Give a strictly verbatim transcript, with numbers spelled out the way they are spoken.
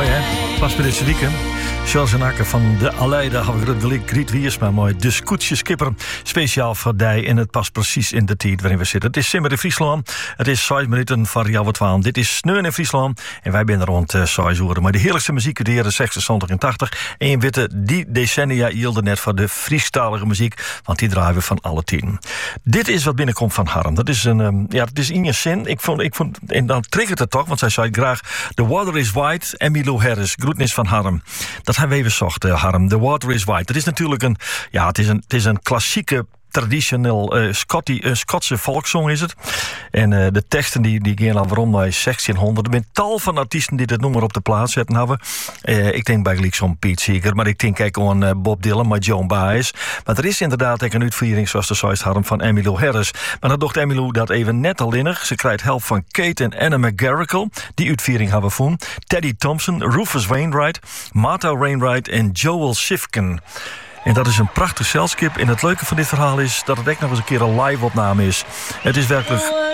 Mooi hè, pas bij deze weekend. Charles en Akker van de Aleida hebben we Griet Wiersma mooi. De Scootjeskipper, speciaal voor die. En het past precies in de tijd waarin we zitten. Het is Simmer in Friesland. Het is vijf minuten voor jou wat waan. Dit is Sneun in Friesland. En wij zijn rond uh, zes uur. Maar de heerlijkste muziek uit de jaren zestig, zeventig en tachtig. En je weet, die decennia hielden net voor de Friestalige muziek. Want die draaien we van alle tien. Dit is wat binnenkomt van Harm. Dat is een, um, ja, dat is in je zin. Ik vond, ik vond, en dan triggert het toch, want zij zei graag: The water is white, Emmylou Harris. Groetnis van Harm. Dat hebben we even zocht, uh, Harm. The water is white. Dat is natuurlijk een, ja, het is een, het is een klassieke, traditioneel uh, Scotty, uh, Schotse volkszong is het. En uh, de teksten die, die gaan al waarom naar zestienhonderd. Er zijn tal van artiesten die dit nummer op de plaats zetten hebben. Uh, ik denk bij gelijk zo'n Piet Seeger, maar ik denk kijk aan uh, Bob Dylan, maar Joan Baez. Maar er is inderdaad ook een uitviering, zoals de zoist Harm, van Emmylou Harris. Maar dan dacht Emmylou dat even net al innig. Ze krijgt help van Kate en Anna McGarrigle. Die uitviering hebben we voen. Teddy Thompson, Rufus Wainwright, Martha Wainwright en Joel Sifkin. En dat is een prachtig zelskip. En het leuke van dit verhaal is dat het echt nog eens een keer een live opname is. Het is werkelijk